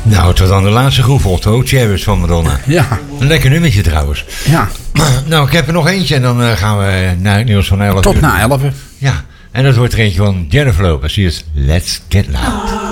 Nou, tot aan de laatste groep, Otto. Cherries van Madonna. Ja. Een lekker nummertje trouwens. Ja. Nou, ik heb er nog eentje en dan gaan we naar het nieuws van 11 uur. Tot na 11. Ja, en dat wordt er eentje van Jennifer Lopez. Hier is Let's Get Loud.